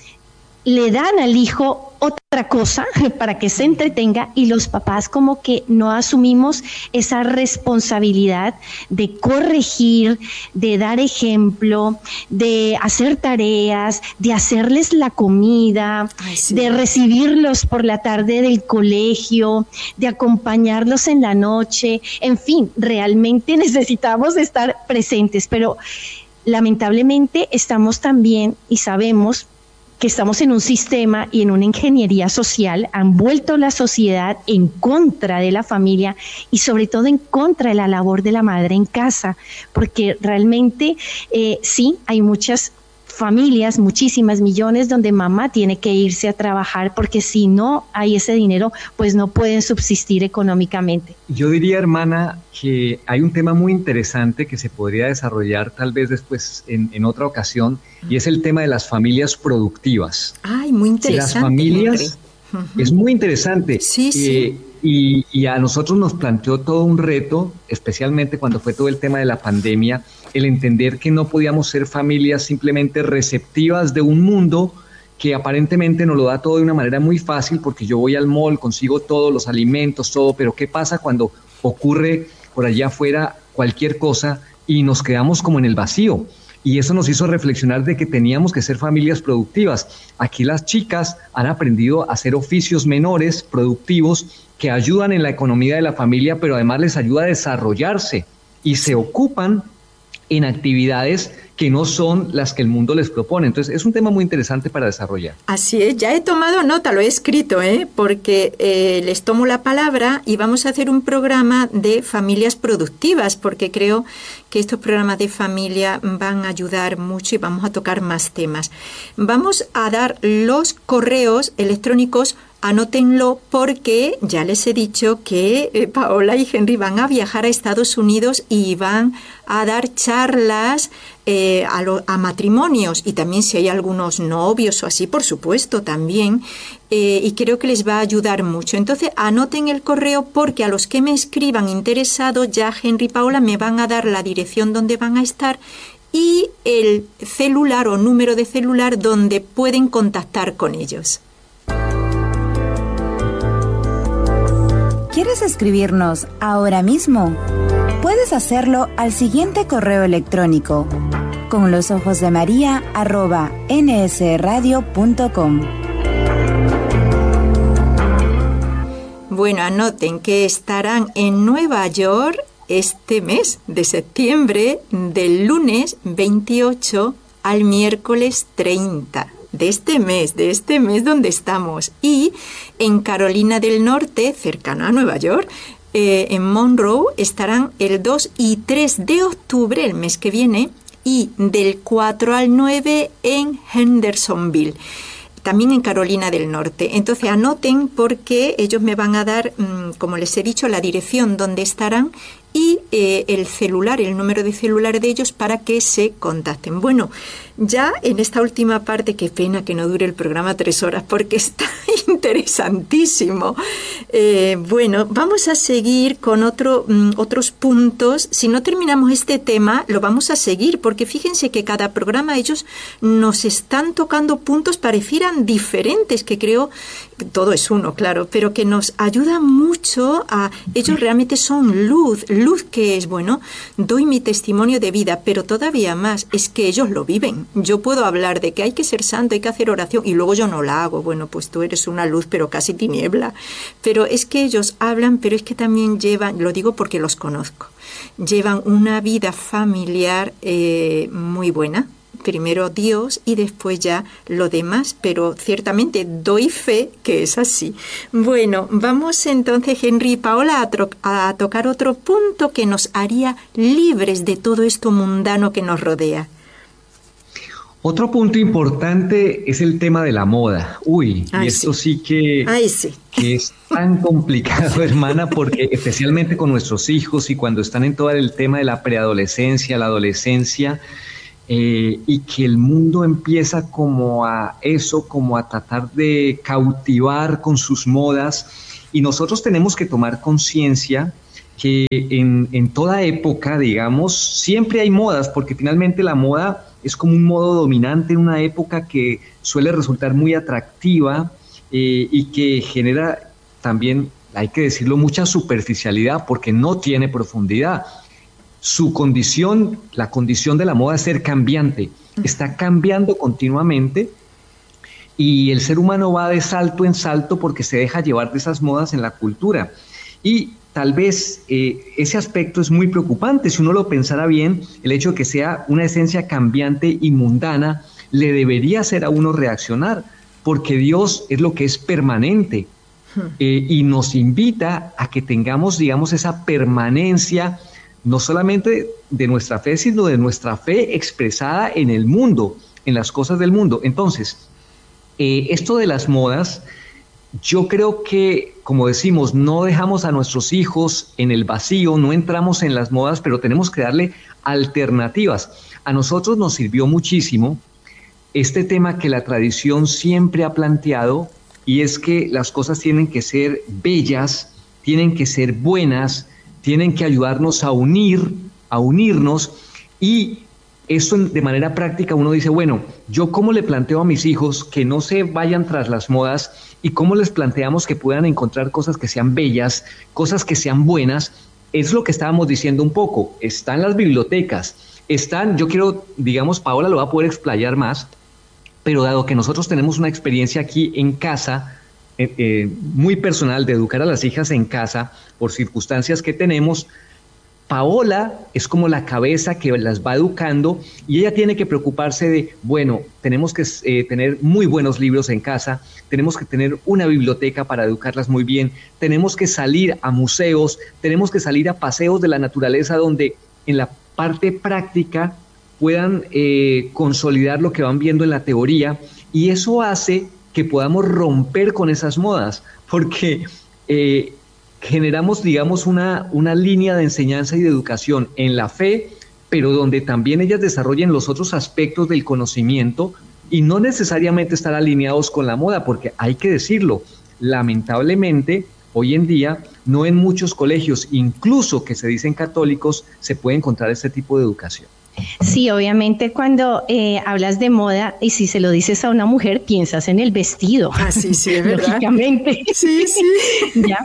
Le dan al hijo otra cosa para que se entretenga, y los papás como que no asumimos esa responsabilidad de corregir, de dar ejemplo, de hacer tareas, de hacerles la comida, sí, de recibirlos por la tarde del colegio, de acompañarlos en la noche. En fin, realmente necesitamos estar presentes, pero lamentablemente estamos también, y sabemos que estamos en un sistema y en una ingeniería social, han vuelto la sociedad en contra de la familia y sobre todo en contra de la labor de la madre en casa, porque realmente sí, hay muchas familias, muchísimas, millones, donde mamá tiene que irse a trabajar, porque si no hay ese dinero, pues no pueden subsistir económicamente. Yo diría, hermana, que hay un tema muy interesante que se podría desarrollar tal vez después en otra ocasión, y es el tema de las familias productivas. Ay, muy interesante. Las familias, es muy interesante. Sí, sí. Y a nosotros nos planteó todo un reto, especialmente cuando fue todo el tema de la pandemia, el entender que no podíamos ser familias simplemente receptivas de un mundo que aparentemente nos lo da todo de una manera muy fácil, porque yo voy al mall, consigo todos los alimentos, todo, pero ¿qué pasa cuando ocurre por allá afuera cualquier cosa y nos quedamos como en el vacío? Y eso nos hizo reflexionar de que teníamos que ser familias productivas. Aquí las chicas han aprendido a hacer oficios menores, productivos, que ayudan en la economía de la familia, pero además les ayuda a desarrollarse, y se ocupan en actividades que no son las que el mundo les propone. Entonces es un tema muy interesante para desarrollar. Así es, ya he tomado nota, lo he escrito, porque les tomo la palabra y vamos a hacer un programa de familias productivas, porque creo que estos programas de familia van a ayudar mucho y vamos a tocar más temas. Vamos a dar los correos electrónicos. Anótenlo, porque ya les he dicho que Paola y Henry van a viajar a Estados Unidos y van a dar charlas a matrimonios, y también si hay algunos novios o así, por supuesto, también, y creo que les va a ayudar mucho. Entonces anoten el correo, porque a los que me escriban interesados, ya Henry y Paola me van a dar la dirección donde van a estar y el celular o número de celular donde pueden contactar con ellos. ¿Quieres escribirnos ahora mismo? Puedes hacerlo al siguiente correo electrónico: conlosojosdemaria@nsradio.com. Bueno, anoten que estarán en Nueva York este mes de septiembre, del lunes 28 al miércoles 30. de este mes donde estamos. Y en Carolina del Norte, cercana a Nueva York, en Monroe, estarán el 2 y 3 de octubre, el mes que viene, y del 4 al 9 en Hendersonville, también en Carolina del Norte. Entonces anoten, porque ellos me van a dar, como les he dicho, la dirección donde estarán y el celular, el número de celular de ellos para que se contacten. Bueno, ya en esta última parte, qué pena que no dure el programa 3 horas porque está interesantísimo. Bueno, vamos a seguir con otros puntos. Si no terminamos este tema, lo vamos a seguir, porque fíjense que cada programa ellos nos están tocando puntos parecieran diferentes, que creo, todo es uno, claro, pero que nos ayudan mucho a... Ellos realmente son luz que es, bueno, doy mi testimonio de vida, pero todavía más, es que ellos lo viven. Yo puedo hablar de que hay que ser santo, hay que hacer oración, y luego yo no la hago. Bueno, pues tú eres una luz, pero casi tiniebla. Pero es que ellos hablan, pero es que también llevan, lo digo porque los conozco, llevan una vida familiar muy buena. Primero Dios y después ya lo demás, pero ciertamente doy fe que es así. Bueno, vamos entonces, Henry y Paola, a tocar otro punto que nos haría libres de todo esto mundano que nos rodea. Otro punto importante es el tema de la moda. Y esto sí que es tan complicado, hermana, porque especialmente con nuestros hijos y cuando están en todo el tema de la preadolescencia, la adolescencia, y que el mundo empieza como a tratar de cautivar con sus modas, y nosotros tenemos que tomar conciencia que en toda época, digamos, siempre hay modas, porque finalmente la moda es como un modo dominante en una época que suele resultar muy atractiva y que genera también, hay que decirlo, mucha superficialidad porque no tiene profundidad. Su condición, la condición de la moda es ser cambiante, está cambiando continuamente y el ser humano va de salto en salto porque se deja llevar de esas modas en la cultura. Y tal vez ese aspecto es muy preocupante. Si uno lo pensara bien, el hecho de que sea una esencia cambiante y mundana le debería hacer a uno reaccionar, porque Dios es lo que es permanente y nos invita a que tengamos, digamos, esa permanencia no solamente de nuestra fe, sino de nuestra fe expresada en el mundo, en las cosas del mundo. Entonces, esto de las modas, yo creo que, como decimos, no dejamos a nuestros hijos en el vacío, no entramos en las modas, pero tenemos que darle alternativas. A nosotros nos sirvió muchísimo este tema que la tradición siempre ha planteado, y es que las cosas tienen que ser bellas, tienen que ser buenas, tienen que ayudarnos a unirnos, y eso de manera práctica uno dice, bueno, yo cómo le planteo a mis hijos que no se vayan tras las modas y cómo les planteamos que puedan encontrar cosas que sean bellas, cosas que sean buenas. Es lo que estábamos diciendo un poco, están las bibliotecas, yo quiero, digamos, Paola lo va a poder explayar más, pero dado que nosotros tenemos una experiencia aquí en casa, muy personal de educar a las hijas en casa por circunstancias que tenemos, Paola es como la cabeza que las va educando y ella tiene que preocuparse de, bueno, tenemos que tener muy buenos libros en casa, tenemos que tener una biblioteca para educarlas muy bien, tenemos que salir a museos, tenemos que salir a paseos de la naturaleza donde en la parte práctica puedan consolidar lo que van viendo en la teoría, y eso hace que podamos romper con esas modas, porque generamos, digamos, una línea de enseñanza y de educación en la fe, pero donde también ellas desarrollen los otros aspectos del conocimiento y no necesariamente estar alineados con la moda, porque hay que decirlo, lamentablemente, hoy en día, no en muchos colegios, incluso que se dicen católicos, se puede encontrar este tipo de educación. Sí, obviamente cuando hablas de moda y si se lo dices a una mujer, piensas en el vestido. Ah, sí, es verdad. Lógicamente. Sí. ¿Ya?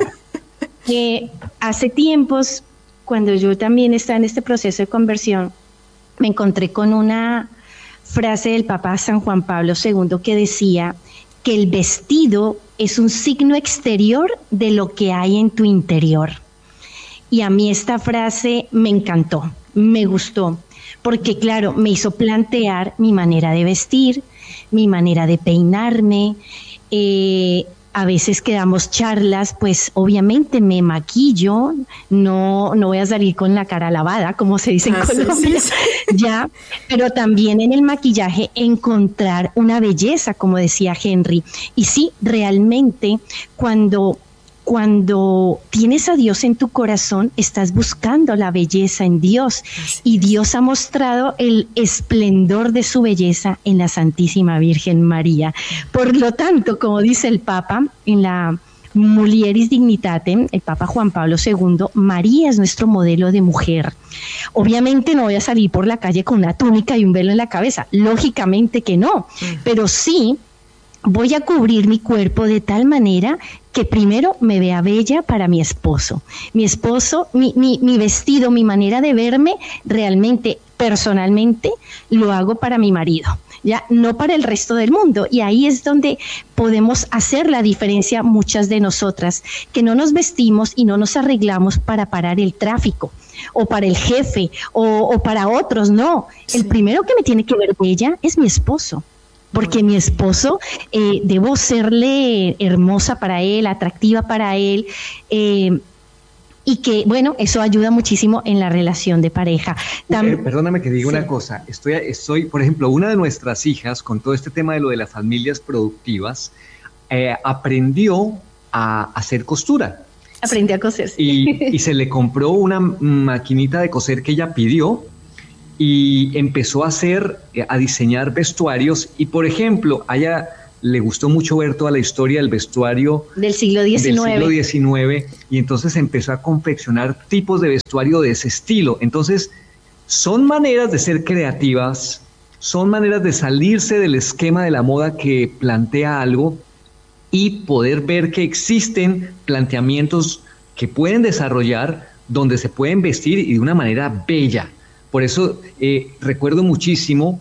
Hace tiempos, cuando yo también estaba en este proceso de conversión, me encontré con una frase del Papa San Juan Pablo II que decía que el vestido es un signo exterior de lo que hay en tu interior. Y a mí esta frase me encantó, me gustó, porque claro, me hizo plantear mi manera de vestir, mi manera de peinarme. A veces que damos charlas, pues obviamente me maquillo, no voy a salir con la cara lavada, como se dice en Colombia, sí. Ya, pero también en el maquillaje encontrar una belleza, como decía Henry. Y sí, realmente cuando tienes a Dios en tu corazón, estás buscando la belleza en Dios, y Dios ha mostrado el esplendor de su belleza en la Santísima Virgen María. Por lo tanto, como dice el Papa en la Mulieris Dignitatem, el Papa Juan Pablo II, María es nuestro modelo de mujer. Obviamente no voy a salir por la calle con una túnica y un velo en la cabeza, lógicamente que no, pero sí voy a cubrir mi cuerpo de tal manera que primero me vea bella para mi esposo. Mi esposo, mi vestido, mi manera de verme, realmente, personalmente, lo hago para mi marido, ya no para el resto del mundo. Y ahí es donde podemos hacer la diferencia muchas de nosotras, que no nos vestimos y no nos arreglamos para parar el tráfico, o para el jefe, o para otros, no. Sí. El primero que me tiene que ver bella es mi esposo. Porque mi esposo, debo serle hermosa para él, atractiva para él, y que, bueno, eso ayuda muchísimo en la relación de pareja. Perdóname que diga una cosa. Estoy, por ejemplo, una de nuestras hijas, con todo este tema de lo de las familias productivas, aprendió a hacer costura. Aprendió a coser. Y se le compró una maquinita de coser que ella pidió, y empezó a diseñar vestuarios. Y, por ejemplo, a ella le gustó mucho ver toda la historia del vestuario del siglo XIX. Y entonces empezó a confeccionar tipos de vestuario de ese estilo. Entonces, son maneras de ser creativas, son maneras de salirse del esquema de la moda que plantea algo y poder ver que existen planteamientos que pueden desarrollar donde se pueden vestir y de una manera bella. Por eso recuerdo muchísimo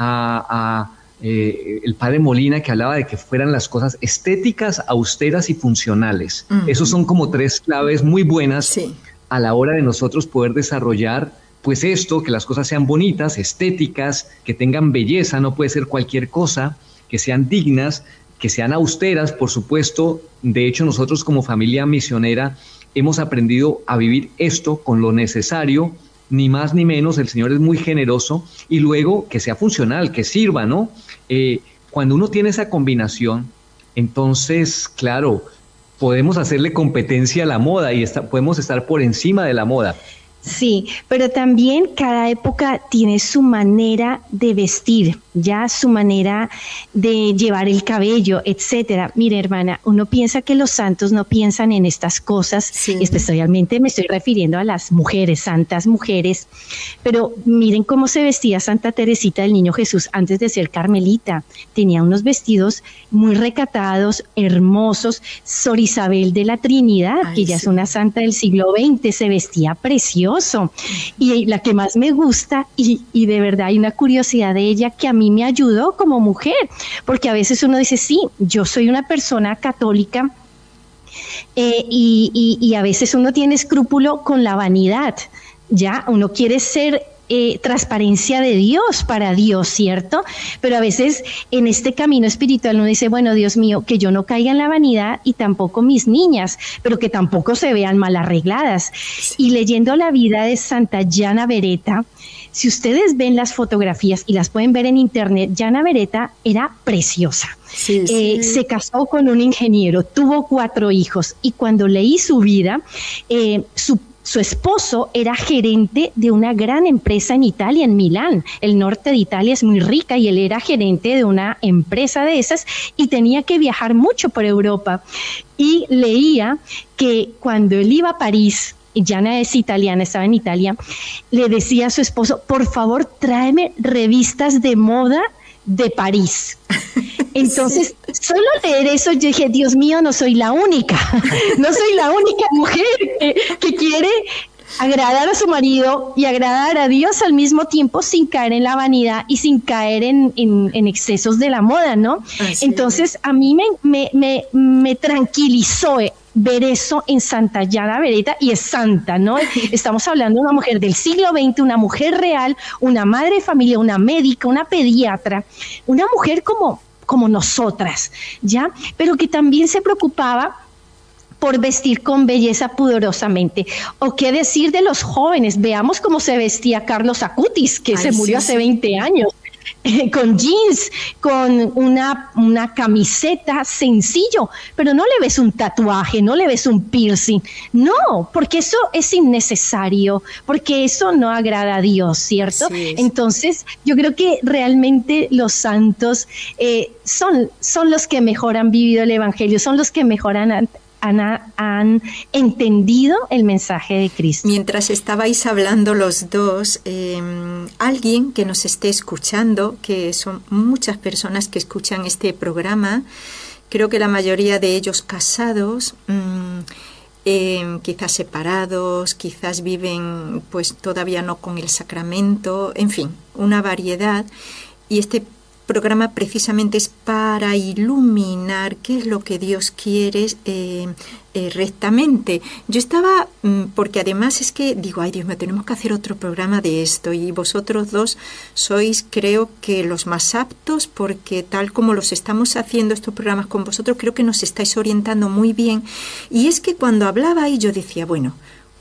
el padre Molina, que hablaba de que fueran las cosas estéticas, austeras y funcionales. Esos son como tres claves muy buenas a la hora de nosotros poder desarrollar pues esto, que las cosas sean bonitas, estéticas, que tengan belleza, no puede ser cualquier cosa, que sean dignas, que sean austeras, por supuesto. De hecho, nosotros como familia misionera hemos aprendido a vivir esto con lo necesario, ni más ni menos. El Señor es muy generoso, y luego que sea funcional, que sirva, ¿no? Cuando uno tiene esa combinación, entonces, claro, podemos hacerle competencia a la moda y podemos estar por encima de la moda. Sí, pero también cada época tiene su manera de vestir, ya su manera de llevar el cabello, etcétera. Mire, hermana, uno piensa que los santos no piensan en estas cosas, especialmente me estoy refiriendo a las mujeres, santas mujeres, pero miren cómo se vestía Santa Teresita del Niño Jesús antes de ser carmelita. Tenía unos vestidos muy recatados, hermosos. Sor Isabel de la Trinidad, que ya es una santa del siglo XX, se vestía precioso. Y la que más me gusta, y de verdad hay una curiosidad de ella que a mí me ayudó como mujer, porque a veces uno dice, sí, yo soy una persona católica, y a veces uno tiene escrúpulo con la vanidad, ya uno quiere ser transparencia de Dios para Dios, ¿cierto? Pero a veces en este camino espiritual uno dice, bueno, Dios mío, que yo no caiga en la vanidad y tampoco mis niñas, pero que tampoco se vean mal arregladas. Y leyendo la vida de Santa Gianna Beretta, si ustedes ven las fotografías y las pueden ver en internet, Gianna Beretta era preciosa. Se casó con un ingeniero, tuvo 4 hijos, y cuando leí su vida, su esposo era gerente de una gran empresa en Italia, en Milán. El norte de Italia es muy rica y él era gerente de una empresa de esas y tenía que viajar mucho por Europa. Y leía que cuando él iba a París, Gianna es italiana, estaba en Italia, le decía a su esposo, por favor, tráeme revistas de moda de París. Entonces, solo leer eso, yo dije, Dios mío, no soy la única mujer que quiere agradar a su marido y agradar a Dios al mismo tiempo sin caer en la vanidad y sin caer en excesos de la moda, ¿no? Entonces a mí me tranquilizó ver eso en Santa Yara Beretta, y es santa, ¿no? Estamos hablando de una mujer del siglo XX, una mujer real, una madre de familia, una médica, una pediatra, una mujer como nosotras, ¿ya? Pero que también se preocupaba por vestir con belleza pudorosamente. O qué decir de los jóvenes, veamos cómo se vestía Carlos Acutis, que se murió hace 20 años. Con jeans, con una camiseta, sencillo, pero no le ves un tatuaje, no le ves un piercing, no, porque eso es innecesario, porque eso no agrada a Dios, ¿cierto? Sí. Entonces, yo creo que realmente los santos son los que mejor han vivido el Evangelio, son los que mejor han entendido el mensaje de Cristo. Mientras estabais hablando los dos, alguien que nos esté escuchando, que son muchas personas que escuchan este programa, creo que la mayoría de ellos casados, quizás separados, quizás viven pues todavía no con el sacramento, en fin, una variedad, y este programa precisamente es para iluminar qué es lo que Dios quiere rectamente. Yo estaba, porque además es que digo, ay Dios mío, tenemos que hacer otro programa de esto, y vosotros dos sois, creo que los más aptos, porque tal como los estamos haciendo estos programas con vosotros, creo que nos estáis orientando muy bien. Y es que cuando hablaba ahí yo decía, bueno,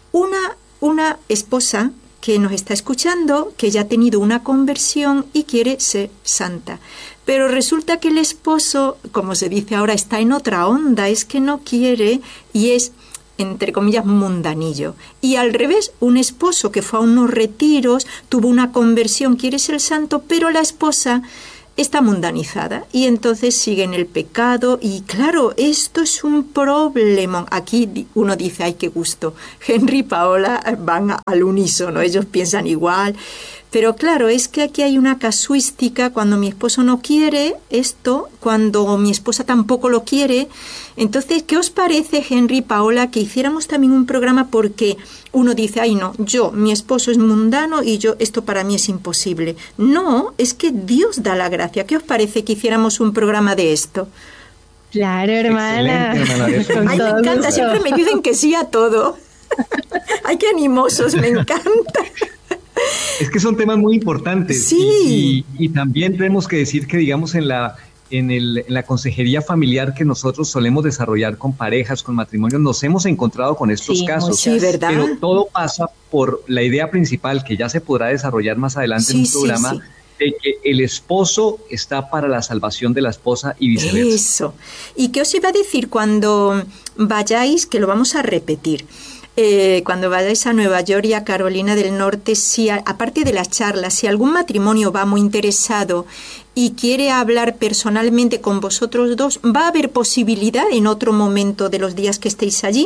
una esposa que nos está escuchando, que ya ha tenido una conversión y quiere ser santa. Pero resulta que el esposo, como se dice ahora, está en otra onda, es que no quiere y es, entre comillas, mundanillo. Y al revés, un esposo que fue a unos retiros, tuvo una conversión, quiere ser santo, pero la esposa está mundanizada y entonces sigue en el pecado, y claro, esto es un problema. Aquí uno dice, ay, qué gusto, Henry y Paola van al unísono, ellos piensan igual, pero claro, es que aquí hay una casuística, cuando mi esposo no quiere esto, cuando mi esposa tampoco lo quiere. Entonces, ¿qué os parece, Henry y Paola, que hiciéramos también un programa? Porque uno dice, ay no, mi esposo es mundano y esto para mí es imposible. No, es que Dios da la gracia. ¿Qué os parece que hiciéramos un programa de esto? Claro, hermana. Ay, me encanta, siempre me dicen que sí a todo. Ay, qué animosos, me encanta. Es que son temas muy importantes. Sí. Y también tenemos que decir que, digamos, en la consejería familiar que nosotros solemos desarrollar con parejas, con matrimonios, nos hemos encontrado con estos casos. Sí, ¿verdad? Pero todo pasa por la idea principal, que ya se podrá desarrollar más adelante en un programa, de que el esposo está para la salvación de la esposa y viceversa. Eso. ¿Y qué os iba a decir cuando vayáis, que lo vamos a repetir? Cuando vayáis a Nueva York y a Carolina del Norte, si aparte de las charlas, si algún matrimonio va muy interesado y quiere hablar personalmente con vosotros dos, ¿va a haber posibilidad en otro momento de los días que estéis allí?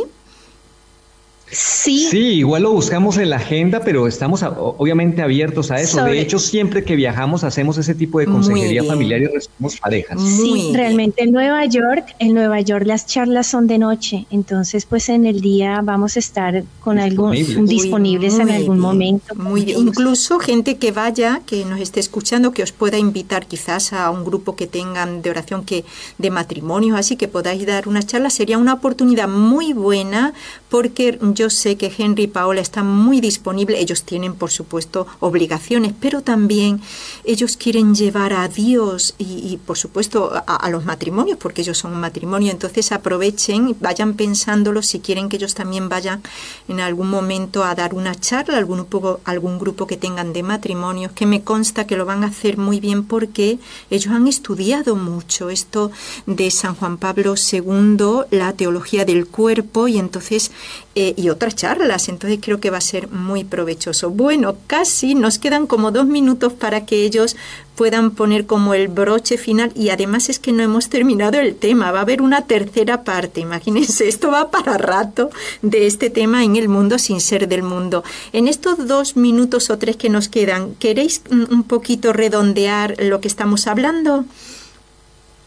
Sí. Sí, igual lo buscamos en la agenda, pero estamos obviamente abiertos a eso. De hecho, siempre que viajamos hacemos ese tipo de consejería familiar y recibimos parejas. Sí, realmente en Nueva York las charlas son de noche, entonces pues en el día vamos a estar con disponibles en algún momento. Muy bien. Incluso gente que vaya, que nos esté escuchando, que os pueda invitar quizás a un grupo que tengan de oración, de matrimonios, así que podáis dar una charla, sería una oportunidad muy buena, porque yo sé que Henry y Paola están muy disponibles. Ellos tienen, por supuesto, obligaciones, pero también ellos quieren llevar a Dios y por supuesto, a los matrimonios, porque ellos son un matrimonio. Entonces aprovechen, vayan pensándolo, si quieren que ellos también vayan en algún momento a dar una charla, algún grupo que tengan de matrimonios, que me consta que lo van a hacer muy bien, porque ellos han estudiado mucho esto de San Juan Pablo II, la teología del cuerpo, y entonces y otras charlas, entonces creo que va a ser muy provechoso. Bueno, casi nos quedan como 2 minutos para que ellos puedan poner como el broche final, y además es que no hemos terminado el tema, va a haber una tercera parte, imagínense, esto va para rato de este tema en el mundo sin ser del mundo. En estos 2 minutos o 3 que nos quedan, ¿queréis un poquito redondear lo que estamos hablando?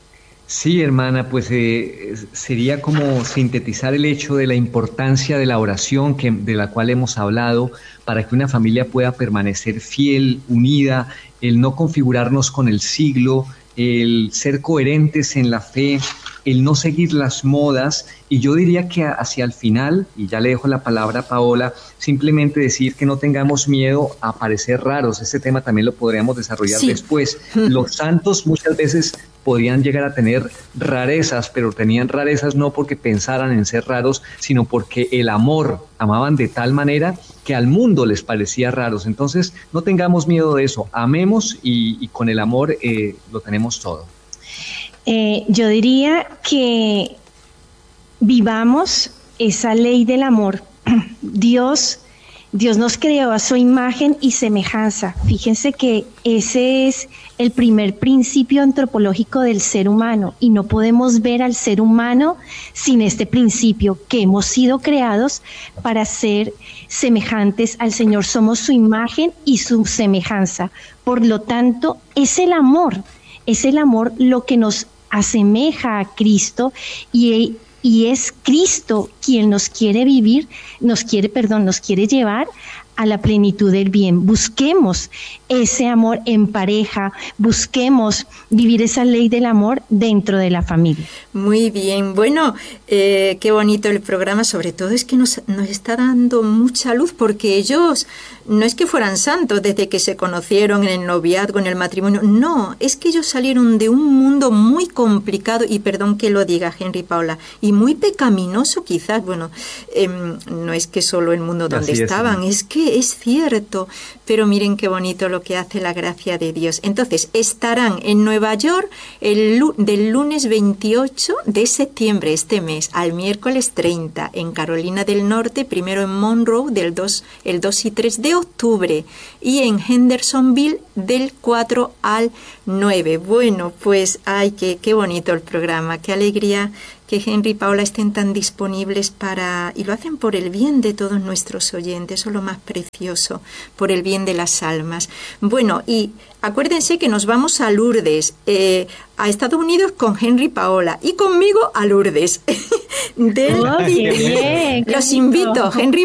Sí, hermana, pues sería como sintetizar el hecho de la importancia de la oración de la cual hemos hablado para que una familia pueda permanecer fiel, unida, el no configurarnos con el siglo, el ser coherentes en la fe, el no seguir las modas, y yo diría que hacia el final, y ya le dejo la palabra a Paola, simplemente decir que no tengamos miedo a parecer raros. Este tema también lo podríamos desarrollar después. Los santos muchas veces podían llegar a tener rarezas, pero tenían rarezas no porque pensaran en ser raros, sino porque el amor amaban de tal manera que al mundo les parecía raros. Entonces no tengamos miedo de eso, amemos y con el amor lo tenemos todo. Yo diría que vivamos esa ley del amor. Dios nos creó a su imagen y semejanza. Fíjense que ese es el primer principio antropológico del ser humano y no podemos ver al ser humano sin este principio, que hemos sido creados para ser semejantes al Señor. Somos su imagen y su semejanza. Por lo tanto, es el amor lo que nos asemeja a Cristo y es Cristo quien nos quiere llevar a la plenitud del bien. Busquemos ese amor en pareja, busquemos vivir esa ley del amor dentro de la familia. Muy bien, bueno, qué bonito el programa, sobre todo es que nos está dando mucha luz, porque ellos no es que fueran santos desde que se conocieron en el noviazgo, en el matrimonio, no, es que ellos salieron de un mundo muy complicado, y perdón que lo diga Henry, Paola, y muy pecaminoso quizás, bueno, no es que solo el mundo donde estaban, es que es cierto, pero miren qué bonito lo que hace la gracia de Dios. Entonces, estarán en Nueva York del lunes 28 de septiembre, este mes, al miércoles 30, en Carolina del Norte, primero en Monroe, el 2 y 3 de octubre, y en Hendersonville del 4 al 9. Bueno, pues, ay, qué bonito el programa, qué alegría que Henry y Paola estén tan disponibles y lo hacen por el bien de todos nuestros oyentes, eso es lo más precioso, por el bien de las almas. Bueno, y acuérdense que nos vamos a Lourdes, a Estados Unidos con Henry y Paola, y conmigo a Lourdes. Los invito, Henry